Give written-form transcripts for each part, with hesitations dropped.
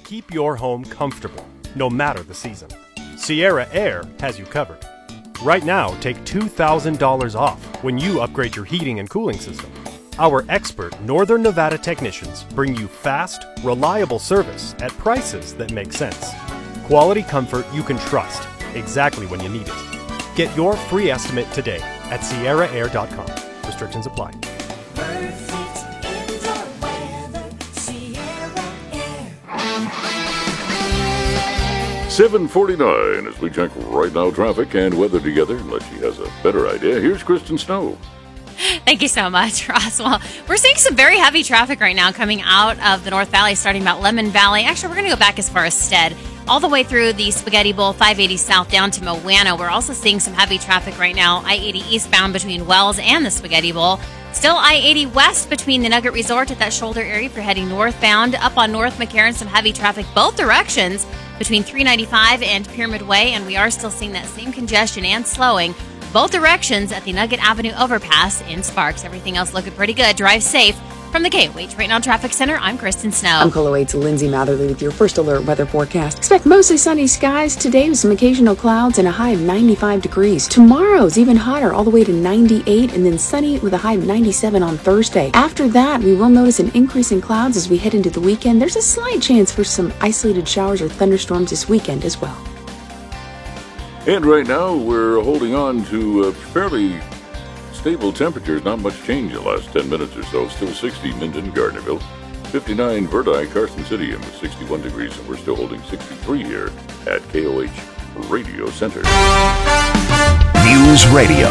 keep your home comfortable, no matter the season. Sierra Air has you covered. Right now, take $2,000 off when you upgrade your heating and cooling system. Our expert Northern Nevada technicians bring you fast, reliable service at prices that make sense. Quality comfort you can trust exactly when you need it. Get your free estimate today at sierraair.com. Restrictions apply. Perfect indoor weather, Sierra Air. 7:49 as we check right now traffic and weather together, unless she has a better idea. Here's Kristen Snow. Thank you so much, Ross. Well, we're seeing some very heavy traffic right now coming out of the North Valley, starting about Lemon Valley. Actually, we're going to go back as far as Stead, all the way through the Spaghetti Bowl, 580 south down to Moana. We're also seeing some heavy traffic right now, I-80 eastbound between Wells and the Spaghetti Bowl. Still I-80 west between the Nugget Resort at that shoulder area for heading northbound. Up on North McCarran, some heavy traffic both directions between 395 and Pyramid Way, and we are still seeing that same congestion and slowing both directions at the Nugget Avenue overpass in Sparks. Everything else looking pretty good. Drive safe. From the KOH Right Now Traffic Center, I'm Kristen Snow. I'm KOLO 8's Lindsay Matherly with your first alert weather forecast. Expect mostly sunny skies today with some occasional clouds and a high of 95 degrees. Tomorrow's even hotter, all the way to 98, and then sunny with a high of 97 on Thursday. After that, we will notice an increase in clouds as we head into the weekend. There's a slight chance for some isolated showers or thunderstorms this weekend as well. And right now, we're holding on to fairly stable temperatures. Not much change in the last 10 minutes or so. Still 60 Minden, Gardnerville. 59 Verdi, Carson City, and with 61 degrees. And we're still holding 63 here at KOH Radio Center. News Radio,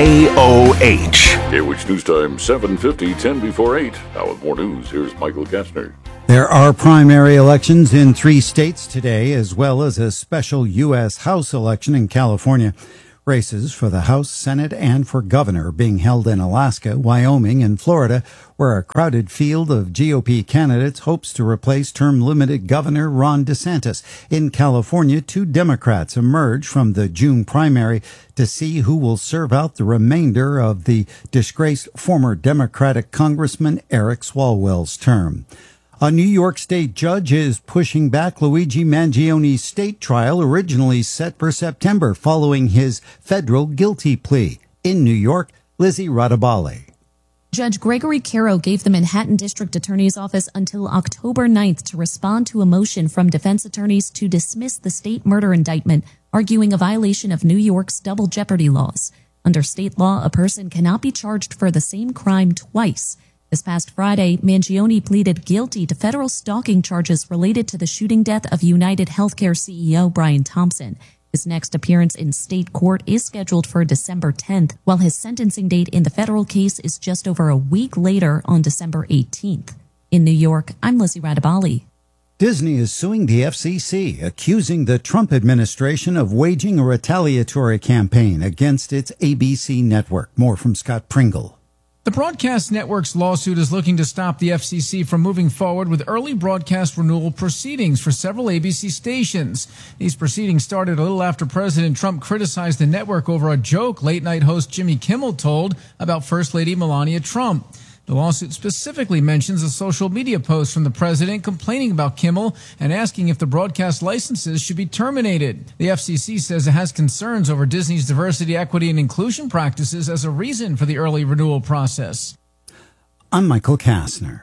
KOH. KOH News Time, 7:50, 10 before 8. Now with more news, here's Michael Kastner. There are primary elections in 3 states today, as well as a special U.S. House election in California. Races for the House, Senate, and for governor being held in Alaska, Wyoming, and Florida, where a crowded field of GOP candidates hopes to replace term-limited Governor Ron DeSantis. In California, 2 Democrats emerge from the June primary to see who will serve out the remainder of the disgraced former Democratic Congressman Eric Swalwell's term. A New York State judge is pushing back Luigi Mangioni's state trial, originally set for September, following his federal guilty plea. In New York, Lizzie Radabali. Judge Gregory Caro gave the Manhattan District Attorney's Office until October 9th to respond to a motion from defense attorneys to dismiss the state murder indictment, arguing a violation of New York's double jeopardy laws. Under state law, a person cannot be charged for the same crime twice. This past Friday, Mangione pleaded guilty to federal stalking charges related to the shooting death of United Healthcare CEO Brian Thompson. His next appearance in state court is scheduled for December 10th, while his sentencing date in the federal case is just over a week later on December 18th. In New York, I'm Lizzie Radabali. Disney is suing the FCC, accusing the Trump administration of waging a retaliatory campaign against its ABC network. More from Scott Pringle. The broadcast network's lawsuit is looking to stop the FCC from moving forward with early broadcast renewal proceedings for several ABC stations. These proceedings started a little after President Trump criticized the network over a joke late-night host Jimmy Kimmel told about First Lady Melania Trump. The lawsuit specifically mentions a social media post from the president complaining about Kimmel and asking if the broadcast licenses should be terminated. The FCC says it has concerns over Disney's diversity, equity, and inclusion practices as a reason for the early renewal process. I'm Michael Kastner.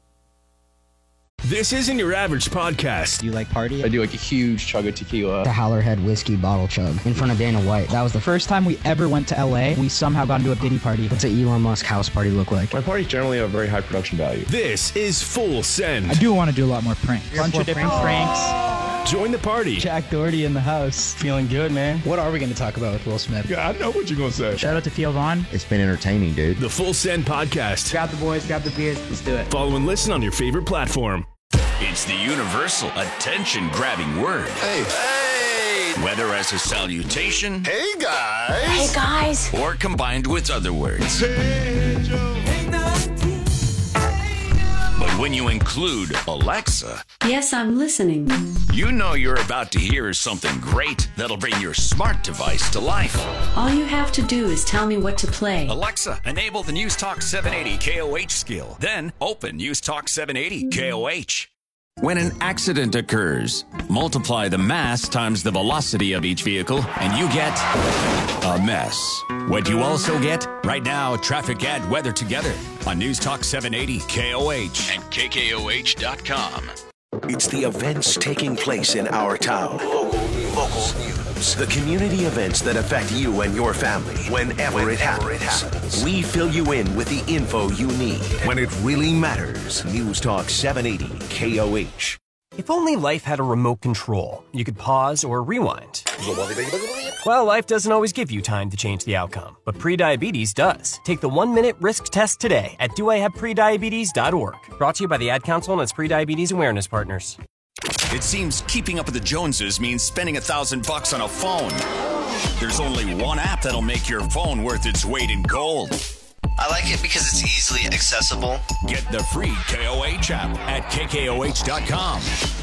This isn't your average podcast. Do you like party? I do like a huge chug of tequila. The Howlerhead whiskey bottle chug in front of Dana White. That was the first time we ever went to LA. We somehow got into a Diddy party. What's an Elon Musk house party look like? My parties generally have very high production value. This is Full Send. I do want to do a lot more pranks. A bunch of different pranks. Join the party. Jack Doherty in the house. Feeling good, man. What are we going to talk about with Will Smith? Yeah, I know what you're going to say. Shout out to Theo Vaughn. It's been entertaining, dude. The Full Send podcast. Grab the boys, grab the beers. Let's do it. Follow and listen on your favorite platform. It's the universal attention-grabbing word. Hey! Whether as a salutation, Hey, guys! Hey, guys! or combined with other words. Hey, Joe! But when you include Alexa, yes, I'm listening. You know you're about to hear something great that'll bring your smart device to life. All you have to do is tell me what to play. Alexa, enable the News Talk 780 KOH skill. Then open News Talk 780 KOH. When an accident occurs, multiply the mass times the velocity of each vehicle, and you get a mess. What you also get? Right now, traffic and weather together on News Talk 780 KOH and KKOH.com. It's the events taking place in our town. Local news. The community events that affect you and your family whenever it happens. We fill you in with the info you need when it really matters. News Talk 780 KOH. If only life had a remote control, you could pause or rewind. Well, life doesn't always give you time to change the outcome, but prediabetes does. Take the 1-minute risk test today at doihaveprediabetes.org. Brought to you by the Ad Council and its prediabetes awareness partners. It seems keeping up with the Joneses means spending $1,000 on a phone. There's only one app that'll make your phone worth its weight in gold. I like it because it's easily accessible. Get the free KOH app at KKOH.com.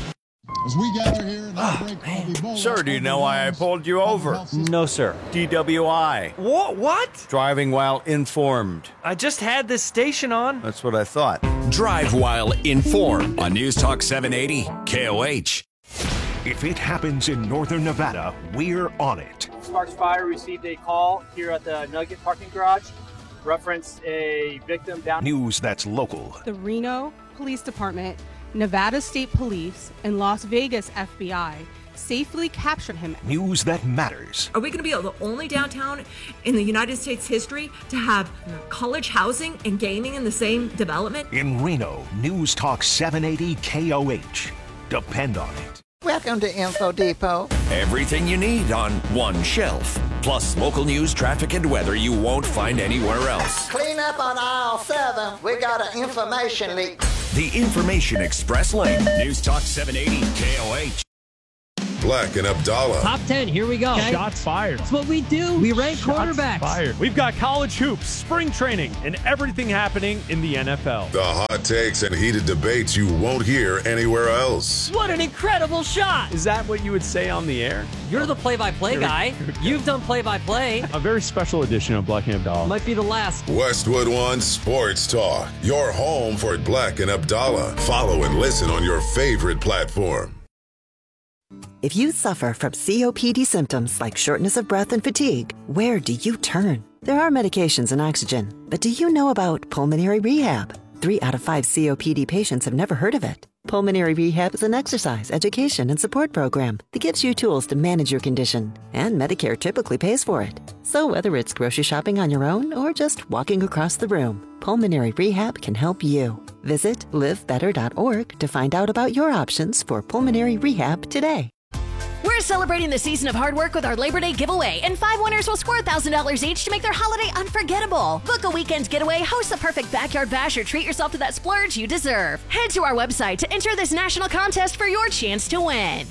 As we gather here in our break, Sir, do you know why I pulled you over? No, sir. DWI. What? Driving while informed. I just had this station on. That's what I thought. Drive while informed on News Talk 780 KOH. If it happens in northern Nevada, we're on it. Sparks Fire received a call here at the Nugget parking garage. Referenced a victim down. News that's local. The Reno Police Department, Nevada State Police, and Las Vegas FBI safely captured him. News that matters. Are we going to be the only downtown in the United States history to have college housing and gaming in the same development? In Reno, News Talk 780 KOH. Depend on it. Welcome to Info Depot. Everything you need on one shelf. Plus local news, traffic, and weather you won't find anywhere else. Clean up on aisle 7. We got an information leak. The Information Express Lane. News Talk 780 KOH. Black and Abdallah. Top 10, here we go. Okay. Shots fired. That's what we do. We rank quarterbacks. Fired. We've got college hoops, spring training, and everything happening in the NFL. The hot takes and heated debates you won't hear anywhere else. What an incredible shot. Is that what you would say on the air? You're the play-by-play guy. You've done play-by-play. A very special edition of Black and Abdallah. Might be the last. Westwood One Sports Talk. Your home for Black and Abdallah. Follow and listen on your favorite platform. If you suffer from COPD symptoms like shortness of breath and fatigue, where do you turn? There are medications and oxygen, but do you know about pulmonary rehab? 3 out of 5 COPD patients have never heard of it. Pulmonary rehab is an exercise, education, and support program that gives you tools to manage your condition, and Medicare typically pays for it. So whether it's grocery shopping on your own or just walking across the room, pulmonary rehab can help you. Visit livebetter.org to find out about your options for pulmonary rehab today. We're celebrating the season of hard work with our Labor Day giveaway, and 5 winners will score $1,000 each to make their holiday unforgettable. Book a weekend getaway, host a perfect backyard bash, or treat yourself to that splurge you deserve. Head to our website to enter this national contest for your chance to win.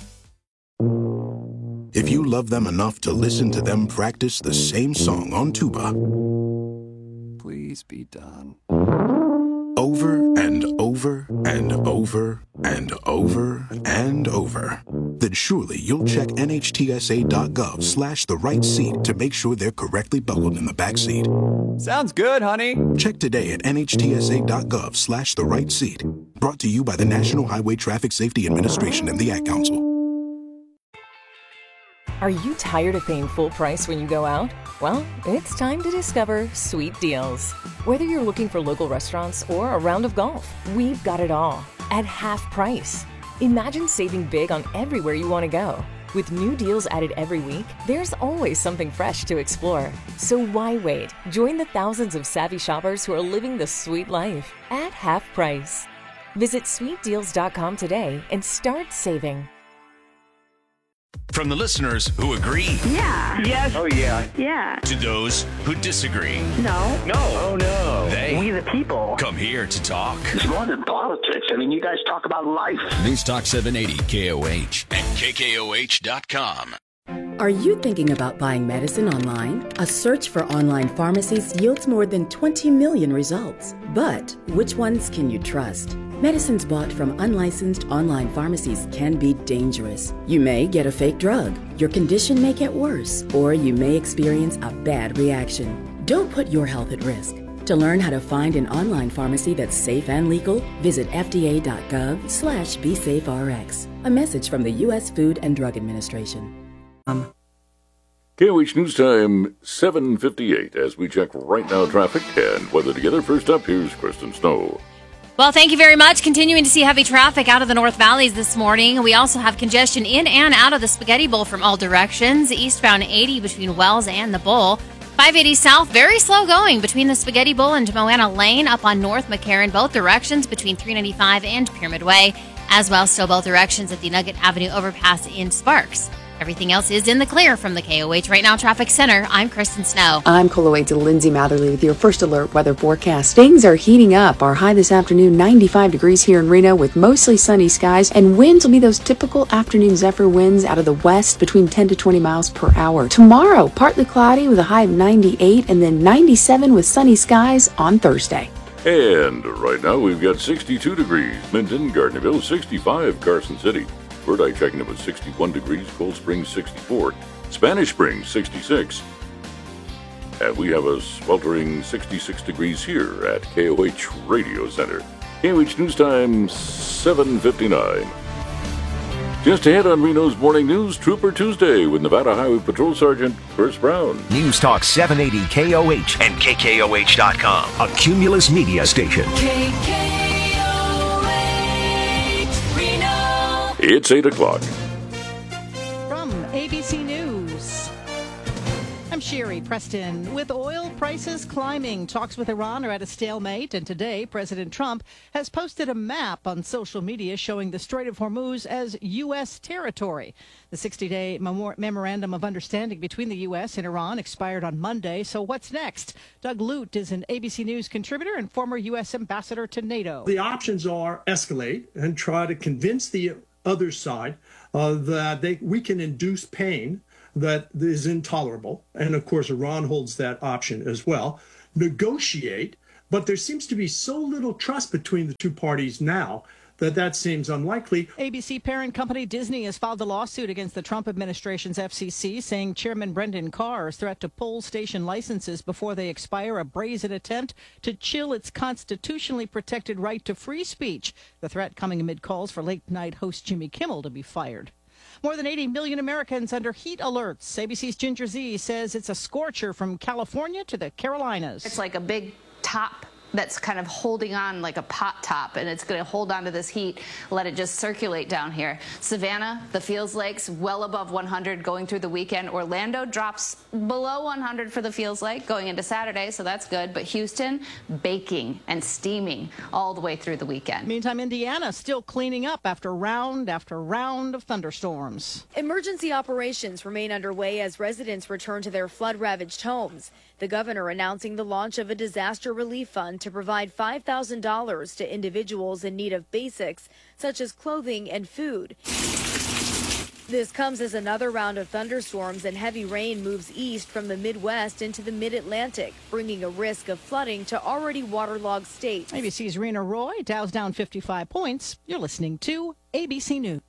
If you love them enough to listen to them practice the same song on tuba, please be done. Over and over and over and over and over, then surely you'll check NHTSA.gov/the right seat to make sure they're correctly buckled in the back seat. Sounds good, honey. Check today at NHTSA.gov/the right seat. Brought to you by the National Highway Traffic Safety Administration and the Ad Council. Are you tired of paying full price when you go out? Well, it's time to discover Sweet Deals. Whether you're looking for local restaurants or a round of golf, we've got it all at half price. Imagine saving big on everywhere you want to go. With new deals added every week, there's always something fresh to explore. So why wait? Join the thousands of savvy shoppers who are living the sweet life at half price. Visit sweetdeals.com today and start saving. From the listeners who agree. Yeah. Yes. Oh, yeah. Yeah. To those who disagree. No. No. Oh, no. They. We the people. Come here to talk. It's more than politics. I mean, you guys talk about life. News Talk 780 KOH and KKOH.com. Are you thinking about buying medicine online? A search for online pharmacies yields more than 20 million results. But which ones can you trust? Medicines bought from unlicensed online pharmacies can be dangerous. You may get a fake drug, your condition may get worse, or you may experience a bad reaction. Don't put your health at risk. To learn how to find an online pharmacy that's safe and legal, visit fda.gov/BeSafeRx. A message from the U.S. Food and Drug Administration. KOH News Time, 7:58, as we check right now traffic and weather together. First up, here's Kristen Snow. Well, thank you very much. Continuing to see heavy traffic out of the North Valleys this morning. We also have congestion in and out of the Spaghetti Bowl from all directions. Eastbound 80 between Wells and the Bowl. 580 south, very slow going between the Spaghetti Bowl and Moana Lane. Up on North McCarran, both directions between 395 and Pyramid Way. As well, still both directions at the Nugget Avenue overpass in Sparks. Everything else is in the clear from the KOH Right Now Traffic Center. I'm Kristen Snow. I'm KOH Lindsay Matherly with your first alert weather forecast. Things are heating up. Our high this afternoon, 95 degrees here in Reno with mostly sunny skies, and winds will be those typical afternoon zephyr winds out of the west between 10 to 20 miles per hour. Tomorrow, partly cloudy with a high of 98 and then 97 with sunny skies on Thursday. And right now we've got 62 degrees, Minton, Gardnerville, 65, Carson City. Bird checking it with 61 degrees, Cold Springs 64, Spanish Springs 66. And we have a sweltering 66 degrees here at KOH Radio Center. KOH News Time, 7:59. Just ahead on Reno's Morning News, Trooper Tuesday with Nevada Highway Patrol Sergeant Chris Brown. News Talk 780 KOH and KKOH.com, a Cumulus media station. It's 8 o'clock. From ABC News, I'm Sherry Preston. With oil prices climbing, talks with Iran are at a stalemate, and today President Trump has posted a map on social media showing the Strait of Hormuz as U.S. territory. The 60-day memorandum of understanding between the U.S. and Iran expired on Monday, so what's next? Doug Lute is an ABC News contributor and former U.S. ambassador to NATO. The options are escalate and try to convince the other side that we can induce pain that is intolerable. And of course, Iran holds that option as well. Negotiate, but there seems to be so little trust between the two parties now that seems unlikely. ABC parent company Disney has filed a lawsuit against the Trump administration's FCC, saying Chairman Brendan Carr's threat to pull station licenses before they expire a brazen attempt to chill its constitutionally protected right to free speech. The threat coming amid calls for late-night host Jimmy Kimmel to be fired. More than 80 million Americans under heat alerts. ABC's Ginger Z says it's a scorcher from California to the Carolinas. It's like a big top that's kind of holding on like a pot top, and it's going to hold on to this heat, let it just circulate down here. Savannah, the Fields Lakes, well above 100 going through the weekend. Orlando drops below 100 for the Fields Lake going into Saturday, so that's good. But Houston, baking and steaming all the way through the weekend. Meantime, Indiana still cleaning up after round of thunderstorms. Emergency operations remain underway as residents return to their flood-ravaged homes. The governor announcing the launch of a disaster relief fund to provide $5,000 to individuals in need of basics such as clothing and food. This comes as another round of thunderstorms and heavy rain moves east from the Midwest into the Mid-Atlantic, bringing a risk of flooding to already waterlogged states. ABC's Rena Roy, Dow's down 55 points. You're listening to ABC News.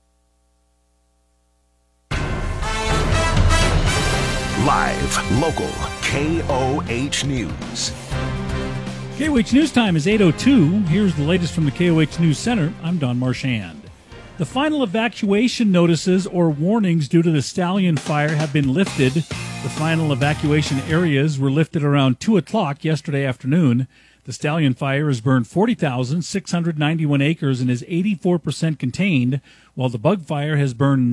Live, local, KOH News. KOH News Time is 8:02. Here's the latest from the KOH News Center. I'm Don Marchand. The final evacuation notices or warnings due to the Stallion Fire have been lifted. The final evacuation areas were lifted around 2 o'clock yesterday afternoon. The Stallion Fire has burned 40,691 acres and is 84% contained, while the Bug Fire has burned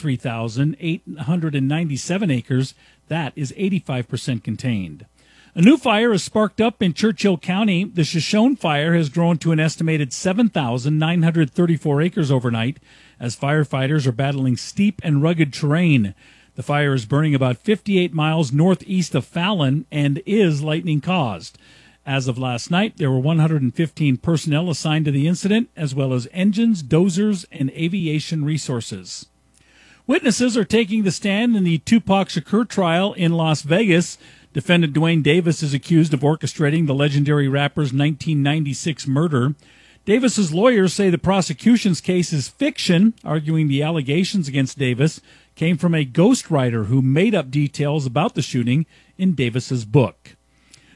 93,897 acres. That is 85% contained. A new fire has sparked up in Churchill County. The Shoshone Fire has grown to an estimated 7,934 acres overnight as firefighters are battling steep and rugged terrain. The fire is burning about 58 miles northeast of Fallon and is lightning caused. As of last night, there were 115 personnel assigned to the incident, as well as engines, dozers, and aviation resources. Witnesses are taking the stand in the Tupac Shakur trial in Las Vegas. Defendant Dwayne Davis is accused of orchestrating the legendary rapper's 1996 murder. Davis's lawyers say the prosecution's case is fiction, arguing the allegations against Davis came from a ghostwriter who made up details about the shooting in Davis's book.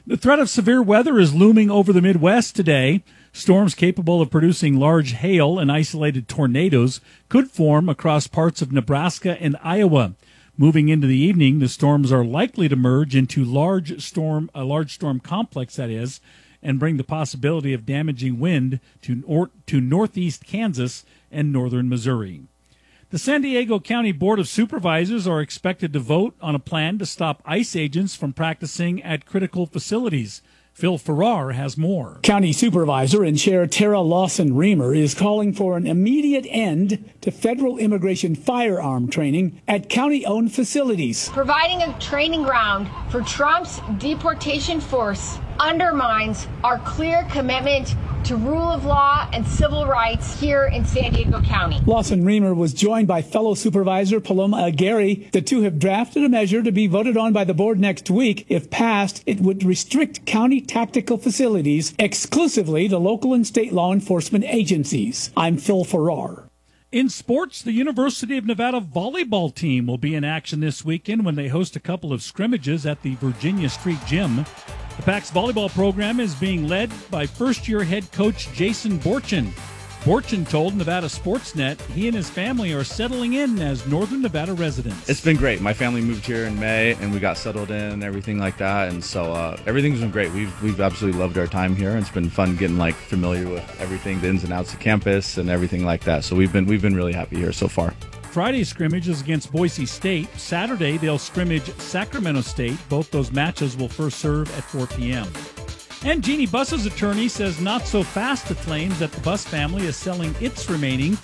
The threat of severe weather is looming over the Midwest today. Storms capable of producing large hail and isolated tornadoes could form across parts of Nebraska and Iowa. Moving into the evening, the storms are likely to merge into a large storm complex, that is, and bring the possibility of damaging wind to northeast Kansas and northern Missouri. The San Diego County Board of Supervisors are expected to vote on a plan to stop ICE agents from practicing at critical facilities. Phil Farrar has more. County Supervisor and Chair Tara Lawson-Remer is calling for an immediate end to federal immigration firearm training at county-owned facilities. Providing a training ground for Trump's deportation force undermines our clear commitment to rule of law and civil rights here in San Diego County. Lawson-Remer was joined by fellow Supervisor Paloma Aguirre. The two have drafted a measure to be voted on by the board next week. If passed, it would restrict county tactical facilities exclusively to local and state law enforcement agencies. I'm Phil Farrar. In sports, the University of Nevada volleyball team will be in action this weekend when they host a couple of scrimmages at the Virginia Street Gym. The PAC's volleyball program is being led by first-year head coach Jason Borchin. Borchin told Nevada Sportsnet he and his family are settling in as Northern Nevada residents. It's been great. My family moved here in May, and we got settled in and everything like that, and so everything's been great. We've absolutely loved our time here, and it's been fun getting familiar with everything, the ins and outs of campus and everything like that. So we've been really happy here so far. Friday's scrimmage is against Boise State. Saturday, they'll scrimmage Sacramento State. Both those matches will first serve at 4 p.m. And Jeannie Buss's attorney says not so fast it claims that the Buss family is selling its remaining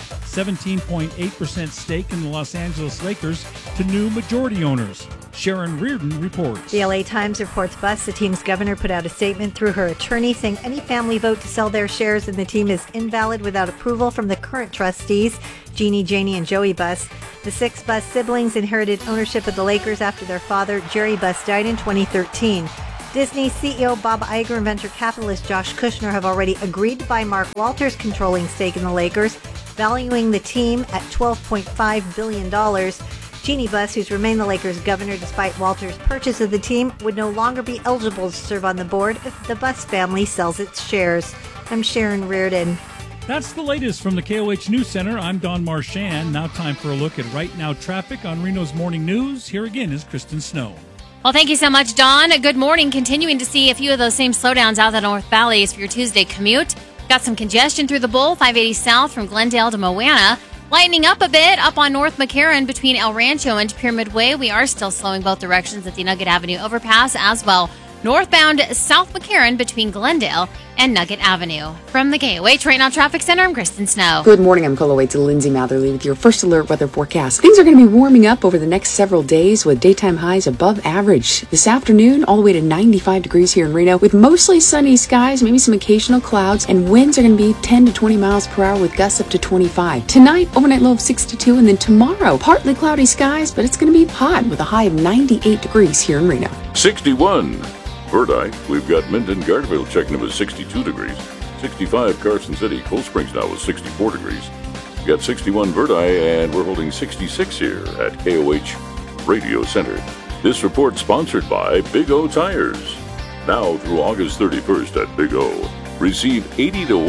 17.8% stake in the Los Angeles Lakers to new majority owners. Sharon Reardon reports. The LA Times reports Buss, the team's governor, put out a statement through her attorney saying any family vote to sell their shares in the team is invalid without approval from the current trustees, Jeannie, Janie, and Joey Buss. The 6 Buss siblings inherited ownership of the Lakers after their father, Jerry Buss, died in 2013. Disney CEO Bob Iger and venture capitalist Josh Kushner have already agreed to buy Mark Walters' controlling stake in the Lakers, valuing the team at $12.5 billion. Jeannie Buss, who's remained the Lakers' governor despite Walters' purchase of the team, would no longer be eligible to serve on the board if the Buss family sells its shares. I'm Sharon Reardon. That's the latest from the KOH News Center. I'm Don Marchand. Now time for a look at Right Now traffic on Reno's Morning News. Here again is Kristen Snow. Well, thank you so much, Don. Good morning. Continuing to see a few of those same slowdowns out the North Valleys for your Tuesday commute. Got some congestion through the Bull, 580 south from Glendale to Moana. Lightening up a bit up on North McCarran between El Rancho and Pyramid Way. We are still slowing both directions at the Nugget Avenue overpass as well. Northbound South McCarran between Glendale and Nugget Avenue. From the KOH Right Now Traffic Center, I'm Kristen Snow. Good morning, I'm KOH Lindsay Matherly with your first alert weather forecast. Things are going to be warming up over the next several days with daytime highs above average. This afternoon, all the way to 95 degrees here in Reno with mostly sunny skies, maybe some occasional clouds, and winds are going to be 10 to 20 miles per hour with gusts up to 25. Tonight, overnight low of 62, and then tomorrow, partly cloudy skies, but it's going to be hot with a high of 98 degrees here in Reno. 61. Verdi, we've got Minden Gardnerville checking in with 62 degrees. 65 Carson City. Cold Springs now with 64 degrees. We've got 61 Verdi, and we're holding 66 here at KOH Radio Center. This report sponsored by Big O Tires. Now through August 31st at Big O. Receive $80 to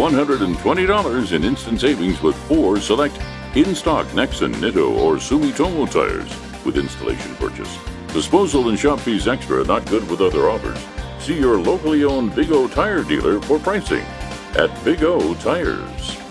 $120 in instant savings with 4 select in-stock Nexen, Nitto, or Sumitomo tires with installation purchase. Disposal and shop fees extra, not good with other offers. See your locally owned Big O Tire dealer for pricing at Big O Tires.